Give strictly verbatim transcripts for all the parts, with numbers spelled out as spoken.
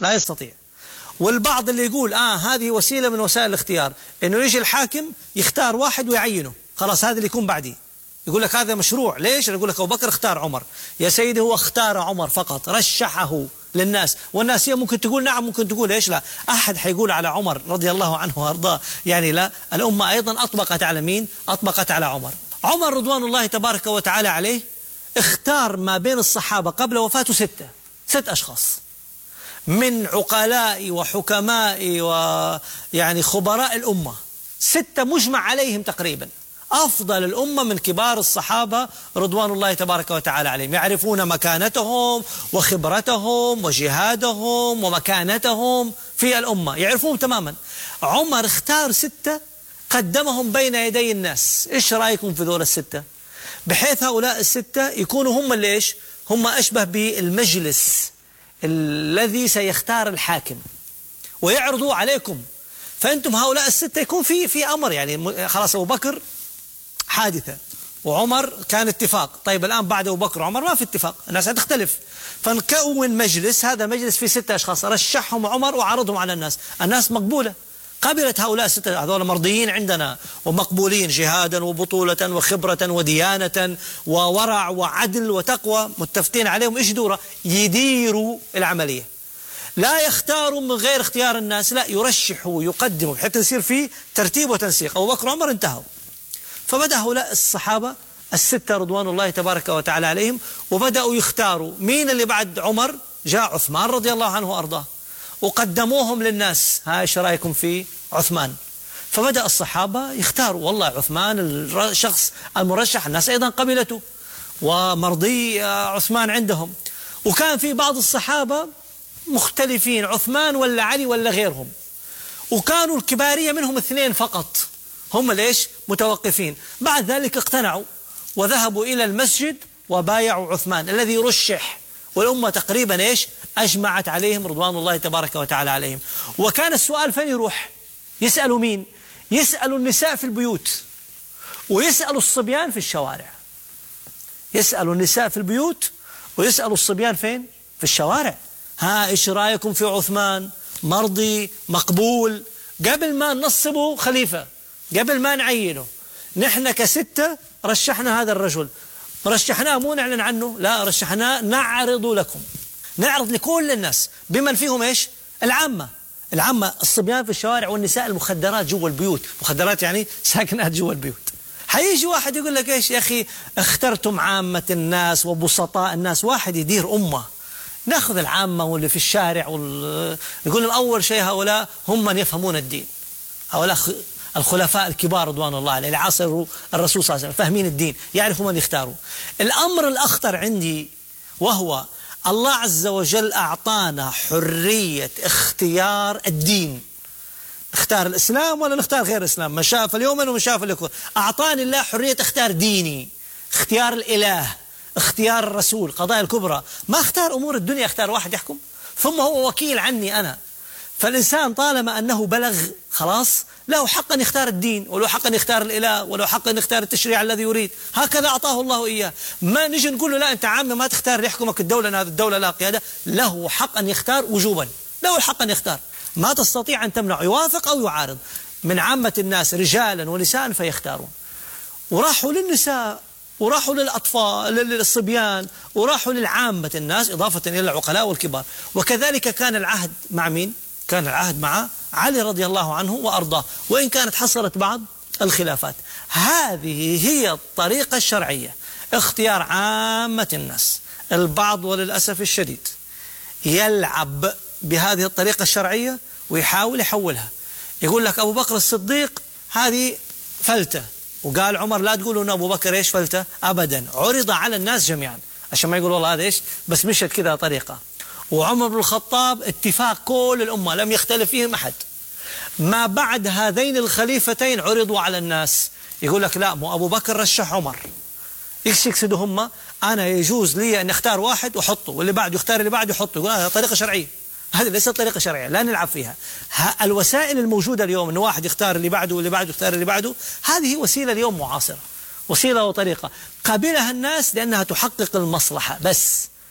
لا يستطيع. والبعض اللي يقول آه هذه وسيلة من وسائل الاختيار، إنه يجي الحاكم يختار واحد ويعينه، خلاص هذا اللي يكون بعدي. يقول لك هذا مشروع، ليش؟ يقول لك أبو بكر اختار عمر. يا سيدي هو اختار عمر فقط، رشحه للناس، والناس هي ممكن تقول نعم، ممكن تقول ليش لا. أحد حيقول على عمر رضي الله عنه وأرضاه يعني لا. الأمة أيضا أطبقت على مين؟ أطبقت على عمر. عمر رضوان الله تبارك وتعالى عليه اختار ما بين الصحابة قبل وفاته ستة ست أشخاص من عقلاء وحكماء ويعني خبراء الأمة، ستة مجمع عليهم تقريبا، أفضل الأمة من كبار الصحابة رضوان الله تبارك وتعالى عليهم، يعرفون مكانتهم وخبرتهم وجهادهم ومكانتهم في الأمة، يعرفون تماما. عمر اختار ستة قدمهم بين يدي الناس. إيش رأيكم في ذول الستة؟ بحيث هؤلاء الستة يكونوا هم اللي إيش؟ هم أشبه بالمجلس الذي سيختار الحاكم ويعرضوا عليكم. فأنتم هؤلاء الستة يكون في في أمر، يعني خلاص أبو بكر حادثة وعمر كان اتفاق، طيب الآن بعد أبو بكر وعمر ما في اتفاق، الناس هتختلف، فنكون مجلس، هذا مجلس فيه ستة أشخاص، رشحهم عمر وعرضهم على الناس، الناس مقبولة، قبلت هؤلاء الستة، هذول مرضيين عندنا ومقبولين جهادا وبطولة وخبرة وديانة وورع وعدل وتقوى، متفقين عليهم، إيش دوره؟ يديروا العملية، لا يختاروا من غير اختيار الناس، لا يرشحوا ويقدموا حتى يصير في ترتيب وتنسيق. أبو بكر وعمر انتهوا، فبدأ هؤلاء الصحابة الستة رضوان الله تبارك وتعالى عليهم وبدأوا يختاروا مين اللي بعد عمر. جاء عثمان رضي الله عنه وأرضاه وقدموهم للناس، ها ايش رايكم في عثمان؟ فبدأ الصحابة يختاروا، والله عثمان الشخص المرشح، الناس أيضا قبلته ومرضي عثمان عندهم. وكان في بعض الصحابة مختلفين، عثمان ولا علي ولا غيرهم، وكانوا الكبارية منهم اثنين فقط هم ليش متوقفين. بعد ذلك اقتنعوا وذهبوا إلى المسجد وبايعوا عثمان الذي رشح، والأمة تقريبا إيش أجمعت عليهم رضوان الله تبارك وتعالى عليهم. وكان السؤال فين يروح؟ يسألوا مين؟ يسألوا النساء في البيوت ويسألوا الصبيان في الشوارع. يسألوا النساء في البيوت ويسألوا الصبيان فين؟ في الشوارع. ها إيش رأيكم في عثمان؟ مرضي مقبول؟ قبل ما ننصبه خليفة، قبل ما نعينه، نحن كستة رشحنا هذا الرجل، رشحناه مو نعلن عنه، لا رشحناه نعرض لكم، نعرض لكل الناس بمن فيهم ايش؟ العامة، العامة الصبيان في الشوارع والنساء المخدرات جوا البيوت، مخدرات يعني ساكنات جوا البيوت. حيجي واحد يقول لك ايش يا اخي اخترتم عامة الناس وبسطاء الناس، واحد يدير أمة، ناخذ العامة واللي في الشارع وال... يقول لهم أول شيء هؤلاء هم من يفهمون الدين، هؤلاء الخلفاء الكبار رضوان الله عليه اللي عاصروا الرسول صلى الله عليه وسلم فاهمين الدين، يعرفوا من يختاروا. الأمر الأخطر عندي وهو الله عز وجل أعطانا حرية اختيار الدين، نختار الإسلام ولا نختار غير الإسلام، من شاء فليؤمن ومن شاء فليكفر. أعطاني الله حرية اختيار ديني، اختيار الإله، اختيار الرسول، قضايا الكبرى، ما اختار أمور الدنيا، اختار واحد يحكم ثم هو وكيل عني أنا. فالإنسان طالما أنه بلغ خلاص له حق أن يختار الدين، وله حق أن يختار الإله، وله حق أن يختار التشريع الذي يريد، هكذا أعطاه الله إياه. ما نجي نقول له لا أنت عام ما تختار اللي يحكمك الدولة، هذه الدولة لا قيادة، له حق أن يختار وجوبا، له الحق أن يختار، ما تستطيع أن تمنع، يوافق أو يعارض. من عامة الناس رجالا ونساء فيختارون، وراحوا للنساء وراحوا للأطفال للصبيان وراحوا للعامة الناس إضافة إلى العقلاء والكبار. وكذلك كان العهد مع مين؟ كان العهد مع علي رضي الله عنه وأرضاه، وإن كانت حصلت بعض الخلافات. هذه هي الطريقة الشرعية، اختيار عامة الناس. البعض وللأسف الشديد يلعب بهذه الطريقة الشرعية ويحاول يحولها، يقول لك أبو بكر الصديق هذه فلتة، وقال عمر لا تقولوا أن أبو بكر إيش فلتة أبدا، عرض على الناس جميعا عشان ما يقول والله هذا إيش بس مشت كذا طريقة. وعمر بن الخطاب اتفاق كل الأمة لم يختلف فيهم أحد. ما بعد هذين الخليفتين عرضوا على الناس، يقول لك لا مو أبو بكر رشح عمر، إيش يقصدوا هم؟ أنا يجوز لي أن أختار واحد وحطه واللي بعده يختار اللي بعده يحطه، يقول هذا طريقة شرعية، هذه ليست طريقة شرعية لا نلعب فيها. الوسائل الموجودة اليوم أن واحد يختار اللي بعده واللي بعده يختار اللي بعده، هذه وسيلة اليوم معاصرة، وسيلة وطريقة قبلها الناس لأنها تحقق المصلحة بس،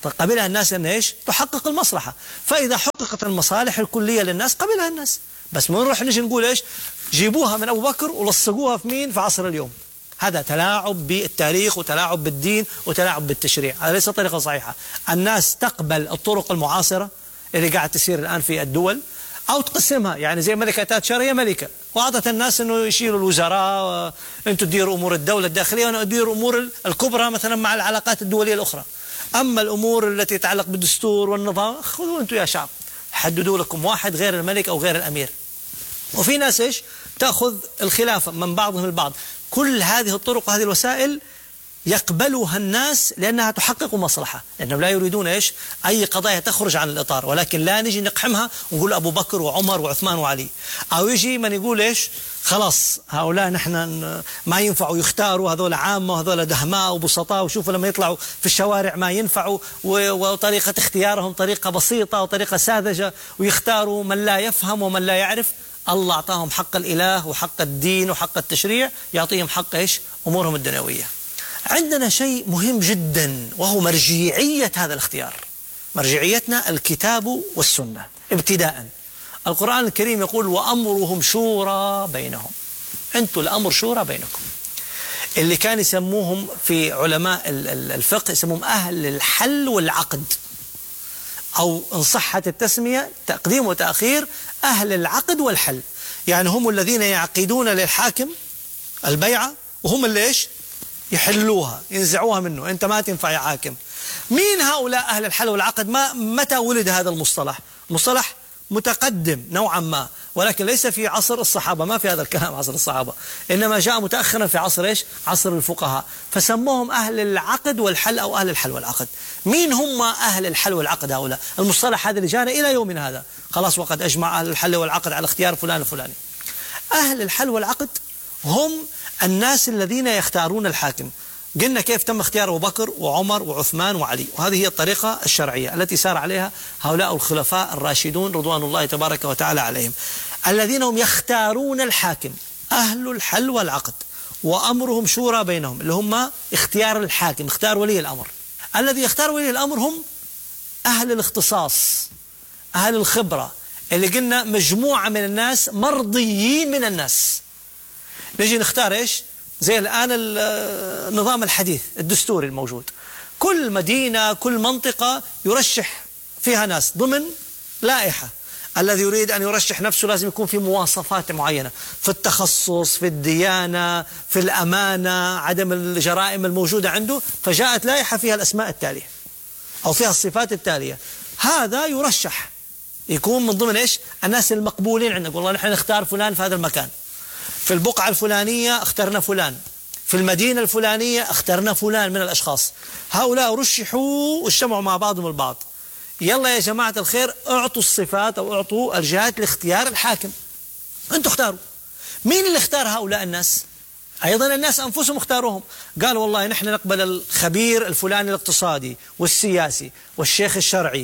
قبلها الناس أن إيش؟ تحقق المصلحة. فإذا حققت المصالح الكلية للناس قبلها الناس. بس ما نروح نجي نقول إيش؟ جيبوها من أبو بكر ولصقوها في مين؟ في عصر اليوم. هذا تلاعب بالتاريخ وتلاعب بالدين وتلاعب بالتشريع. هذا ليس طريقة صحيحة. الناس تقبل الطرق المعاصرة اللي قاعد تسير الآن في الدول، أو تقسمها. يعني زي ملكة تاتشر هي ملكة وأعطت الناس أنه يشيلوا الوزراء، أنتم تديروا أمور الدولة الداخلية وأنا أدير أمور الكبرى مثلا مع العلاقات الدولية الأخرى. أما الأمور التي تتعلق بالدستور والنظام خذوا أنتم يا شعب، حددوا لكم واحد غير الملك أو غير الأمير. وفي ناس إيش؟ تأخذ الخلافة من بعضهم البعض. كل هذه الطرق وهذه الوسائل يقبلها الناس لأنها تحقق مصلحة، لأنهم لا يريدون إيش؟ أي قضايا تخرج عن الإطار. ولكن لا نجي نقحمها ونقول أبو بكر وعمر وعثمان وعلي، أو يجي من يقول إيش؟ خلاص هؤلاء نحن ما ينفعوا يختاروا، هذول عامة وهذول دهماء وبسطاء، وشوفوا لما يطلعوا في الشوارع ما ينفعوا، وطريقة اختيارهم طريقة بسيطة وطريقة ساذجة، ويختاروا من لا يفهم ومن لا يعرف. الله أعطاهم حق الإله وحق الدين وحق التشريع، يعطيهم حق إيش؟ أمورهم الدنيوية. عندنا شيء مهم جدا وهو مرجعية هذا الاختيار. مرجعيتنا الكتاب والسنة ابتداء. القرآن الكريم يقول وأمرهم شورى بينهم. أنتوا الأمر شورى بينكم. اللي كان يسموهم في علماء الفقه يسموهم أهل الحل والعقد، أو إن صحت التسمية تقديم وتأخير أهل العقد والحل. يعني هم الذين يعقدون للحاكم البيعة، وهم اللي إيش؟ يحلوها، ينزعوها منه. أنت ما تنفع يا حاكم. مين هؤلاء أهل الحل والعقد؟ ما متى ولد هذا المصطلح؟ مصطلح متقدم نوعا ما، ولكن ليس في عصر الصحابة. ما في هذا الكلام عصر الصحابة، إنما جاء متأخرا في عصر إيش؟ عصر الفقهاء. فسموهم أهل العقد والحل أو أهل الحل والعقد. مين هم أهل الحل والعقد هؤلاء؟ المصطلح هذا اللي جانا إلى يومنا هذا. خلاص وقد أجمع أهل الحل والعقد على اختيار فلان الفلاني. أهل الحل والعقد هم الناس الذين يختارون الحاكم. قلنا كيف تم اختيار أبو بكر وعمر وعثمان وعلي، وهذه هي الطريقة الشرعية التي سار عليها هؤلاء الخلفاء الراشدون رضوان الله تبارك وتعالى عليهم، الذين هم يختارون الحاكم، أهل الحل والعقد، وأمرهم شورى بينهم، اللي هم اختيار الحاكم، اختيار ولي الأمر. الذي يختار ولي الأمر هم أهل الاختصاص، أهل الخبرة، اللي قلنا مجموعة من الناس مرضيين من الناس. نجي نختار إيش؟ زي الآن النظام الحديث الدستوري الموجود، كل مدينة كل منطقة يرشح فيها ناس ضمن لائحة. الذي يريد أن يرشح نفسه لازم يكون في مواصفات معينة في التخصص، في الديانة، في الأمانة، عدم الجرائم الموجودة عنده. فجاءت لائحة فيها الأسماء التالية أو فيها الصفات التالية. هذا يرشح يكون من ضمن إيش؟ الناس المقبولين عندك. والله نحن نختار فلان في هذا المكان، في البقعة الفلانية اخترنا فلان، في المدينة الفلانية اخترنا فلان من الأشخاص. هؤلاء رشحوا واجتمعوا مع بعضهم البعض. يلا يا جماعة الخير اعطوا الصفات أو اعطوا الجهات لاختيار الحاكم. أنتوا اختاروا. مين اللي اختار هؤلاء الناس؟ أيضا الناس أنفسهم اختاروهم. قالوا والله نحن نقبل الخبير الفلاني الاقتصادي والسياسي والشيخ الشرعي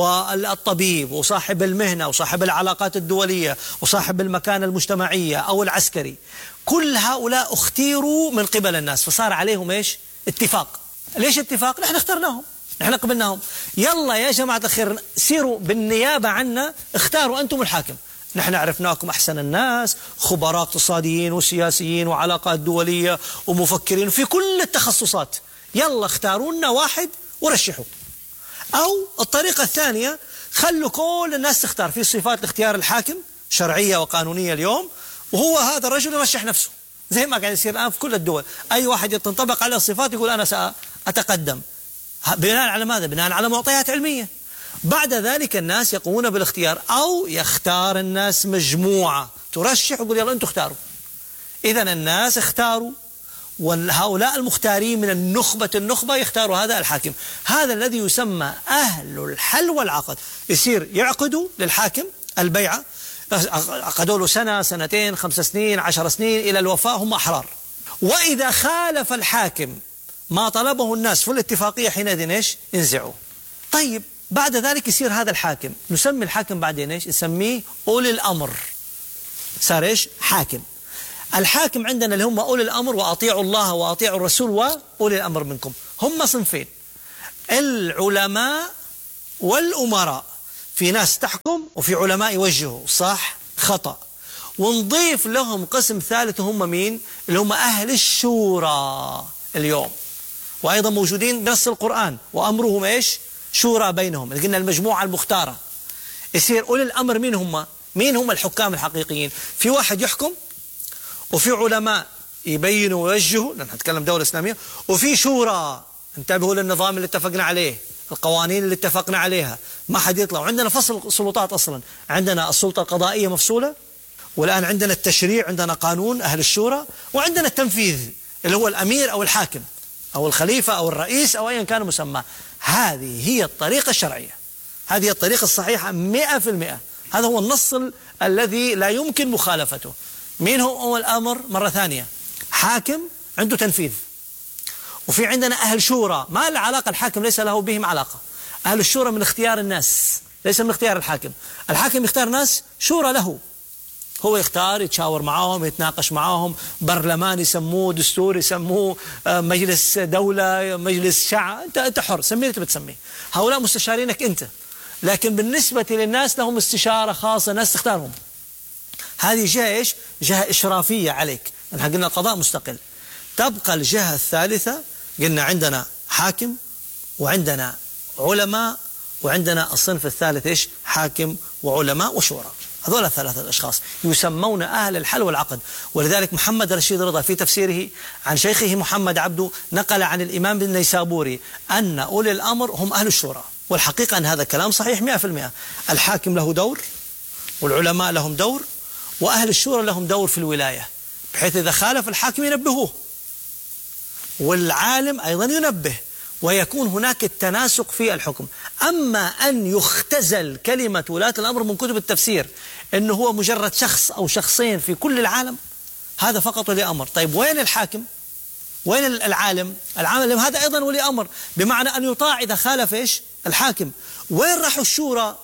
والطبيب وصاحب المهنة وصاحب العلاقات الدولية وصاحب المكانة المجتمعية أو العسكري. كل هؤلاء اختيروا من قبل الناس، فصار عليهم إيش؟ اتفاق. ليش اتفاق؟ نحن اخترناهم، نحن قبلناهم. يلا يا جماعة الخير سيروا بالنيابة عنا، اختاروا أنتم الحاكم. نحن عرفناكم أحسن الناس، خبراء اقتصاديين وسياسيين وعلاقات دولية ومفكرين في كل التخصصات. يلا اختاروا لنا واحد ورشحوا. أو الطريقة الثانية، خلوا كل الناس تختار في صفات لاختيار الحاكم شرعية وقانونية اليوم، وهو هذا الرجل يرشح نفسه زي ما قاعد يصير الآن في كل الدول. أي واحد تنطبق عليه الصفات يقول أنا سأتقدم. بناء على ماذا؟ بناء على معطيات علمية. بعد ذلك الناس يقومون بالاختيار، أو يختار الناس مجموعة ترشح ويقول يلا أنتم اختاروا. إذن الناس اختاروا، وهؤلاء المختارين من النخبة النخبة يختاروا هذا الحاكم. هذا الذي يسمى أهل الحل والعقد. يصير يعقدوا للحاكم البيعة، عقدوا له سنة سنتين خمس سنين عشر سنين إلى الوفاة، هم أحرار. وإذا خالف الحاكم ما طلبه الناس في الاتفاقية حينئذ إيش؟ ينزعوه. طيب بعد ذلك يصير هذا الحاكم، نسمي الحاكم بعدين إيش؟ نسميه أولي الأمر. صار إيش؟ حاكم. الحاكم عندنا اللي هم أولي الأمر، وأطيعوا الله وأطيعوا الرسول وأولي الأمر منكم. هم صنفين. العلماء والأمراء، في ناس تحكم وفي علماء يوجهوا صح خطأ، ونضيف لهم قسم ثالث هم مين؟ اللي هم أهل الشورى اليوم، وأيضا موجودين بنص القرآن وأمرهم إيش؟ شورى بينهم، اللي قلنا المجموعة المختارة. يصير أولي الأمر مين هم؟ مين هم الحكام الحقيقيين؟ في واحد يحكم، وفي علماء يبينوا ويوجهوا، نحن نتكلم دولة إسلامية، وفي شورى انتبهوا للنظام اللي اتفقنا عليه، القوانين اللي اتفقنا عليها، ما حد يطلع. وعندنا فصل سلطات أصلا، عندنا السلطة القضائية مفصولة، والآن عندنا التشريع، عندنا قانون أهل الشورى، وعندنا التنفيذ اللي هو الأمير أو الحاكم أو الخليفة أو الرئيس أو أيا كان مسماه. هذه هي الطريقة الشرعية، هذه الطريقة الصحيحة مئة في المئة. هذا هو النص الذي لا يمكن مخالفته. مين هو الأمر؟ مرة ثانية، حاكم عنده تنفيذ، وفي عندنا أهل شورى، ما له علاقة، الحاكم ليس له بهم علاقة. أهل الشورى من اختيار الناس، ليس من اختيار الحاكم. الحاكم يختار ناس شورى له، هو يختار، يتشاور معهم، يتناقش معهم، برلمان يسموه، دستور يسموه، مجلس دولة، مجلس شعب، أنت أنت حر، سميه اللي بتسميه. هؤلاء مستشارينك أنت، لكن بالنسبة للناس لهم استشارة خاصة، ناس تختارهم. هذه جهة إيش؟ جهة إشرافية عليك. نحن قلنا القضاء مستقل. تبقى الجهة الثالثة، قلنا عندنا حاكم وعندنا علماء وعندنا الصنف الثالث إيش؟ حاكم وعلماء وشورى. هذول الثلاثة أشخاص يسمون أهل الحل والعقد. ولذلك محمد رشيد رضا في تفسيره عن شيخه محمد عبده نقل عن الإمام بن النيسابوري أن أولي الأمر هم أهل الشورى. والحقيقة أن هذا كلام صحيح مئة في المئة. الحاكم له دور، والعلماء لهم دور، وأهل الشورى لهم دور في الولاية، بحيث إذا خالف الحاكم ينبهوه، والعالم أيضا ينبه، ويكون هناك التناسق في الحكم. أما أن يختزل كلمة ولاة الأمر من كتب التفسير أنه هو مجرد شخص أو شخصين في كل العالم، هذا فقط ولي أمر. طيب وين الحاكم؟ وين العالم؟ العالم هذا أيضا ولي أمر، بمعنى أن يطاع إذا خالف إيش؟ الحاكم. وين راحوا الشورى؟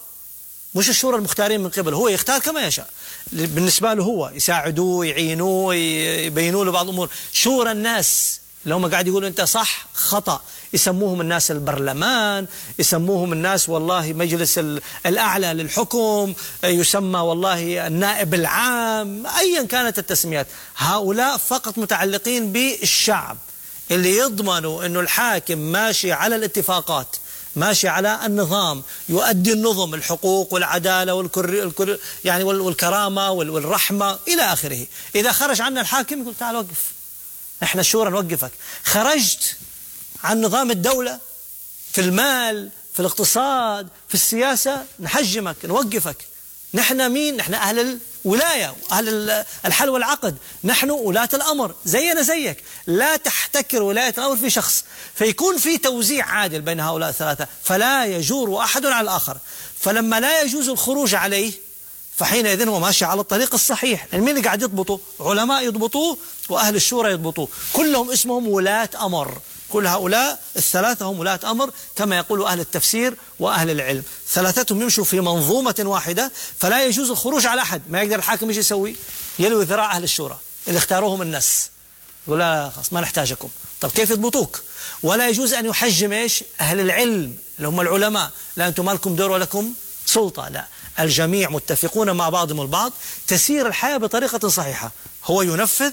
مش الشورى المختارين من قبل، هو يختار كما يشاء بالنسبة له، هو يساعدوه، يعينوه، يبينوا له بعض الأمور. شورى الناس اللي هم قاعد يقولوا أنت صح خطأ، يسموهم الناس البرلمان، يسموهم الناس والله مجلس الأعلى للحكم، يسمى والله النائب العام، أيا كانت التسميات. هؤلاء فقط متعلقين بالشعب، اللي يضمنوا أنه الحاكم ماشي على الاتفاقات، ماشي على النظام، يؤدي النظم، الحقوق والعدالة والكر يعني والكرامة والرحمة إلى آخره. إذا خرج عنا الحاكم يقول تعال وقف، احنا الشورى نوقفك. خرجت عن نظام الدولة في المال، في الاقتصاد، في السياسة، نحجمك، نوقفك. نحن مين؟ نحن أهل الولاية، أهل الحل والعقد، نحن ولاة الأمر زينا زيك. لا تحتكر ولاية الأمر في شخص، فيكون في توزيع عادل بين هؤلاء الثلاثة، فلا يجور أحد على الآخر. فلما لا يجوز الخروج عليه، فحينئذ هو ماشي على الطريق الصحيح. يعني مين اللي قاعد يضبطه؟ علماء يضبطوه، وأهل الشورى يضبطوه، كلهم اسمهم ولاة أمر. كل هؤلاء الثلاثة هم ولاة أمر كما يقول أهل التفسير وأهل العلم، ثلاثتهم يمشوا في منظومة واحدة، فلا يجوز الخروج على أحد. ما يقدر الحاكم ايش يسوي؟ يلوي ذراع أهل الشورى اللي اختاروهم الناس، يقول لا خلاص ما نحتاجكم. طب كيف يضبطوك؟ ولا يجوز أن يحجم ايش؟ أهل العلم اللي هم العلماء، لا أنتم ما لكم دور ولكم سلطة، لا، الجميع متفقون مع بعضهم البعض، تسير الحياة بطريقة صحيحة. هو ينفذ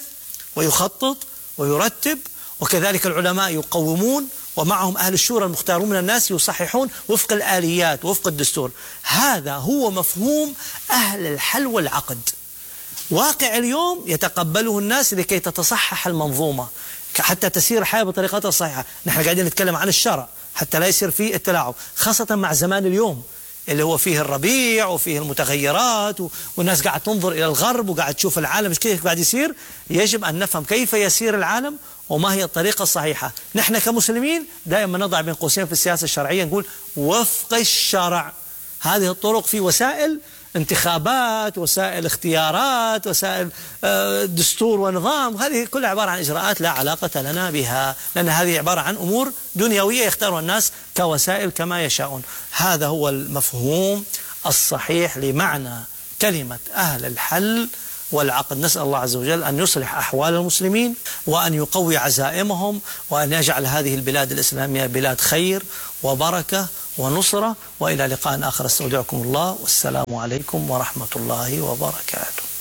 ويخطط ويرتب، وكذلك العلماء يقومون، ومعهم أهل الشورى المختارون من الناس يصححون وفق الآليات وفق الدستور. هذا هو مفهوم أهل الحل والعقد. واقع اليوم يتقبله الناس لكي تتصحح المنظومة، حتى تسير الحياة بطريقتها الصحيحة. نحن قاعدين نتكلم عن الشرع حتى لا يصير فيه التلاعب، خاصة مع زمان اليوم اللي هو فيه الربيع وفيه المتغيرات، والناس قاعد تنظر إلى الغرب وقاعد تشوف العالم مش كيف قاعد يصير. يجب أن نفهم كيف يسير العالم وما هي الطريقة الصحيحة. نحن كمسلمين دائما نضع بين قوسين في السياسة الشرعية نقول وفق الشرع. هذه الطرق في وسائل انتخابات، وسائل اختيارات، وسائل دستور ونظام، هذه كلها عبارة عن إجراءات لا علاقة لنا بها، لأن هذه عبارة عن أمور دنيوية يختارها الناس كوسائل كما يشاءون. هذا هو المفهوم الصحيح لمعنى كلمة أهل الحل والعقد. نسأل الله عز وجل أن يصلح أحوال المسلمين وأن يقوي عزائمهم وأن يجعل هذه البلاد الإسلامية بلاد خير وبركة ونصرة. وإلى لقاء آخر استودعكم الله، والسلام عليكم ورحمة الله وبركاته.